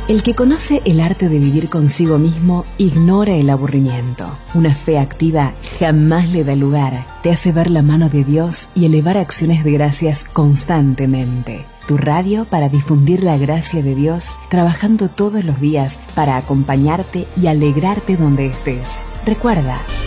El que conoce el arte de vivir consigo mismo ignora el aburrimiento. Una fe activa jamás le da lugar. Te hace ver la mano de Dios y elevar acciones de gracias constantemente. Tu radio para difundir la gracia de Dios, trabajando todos los días para acompañarte y alegrarte donde estés. Recuerda,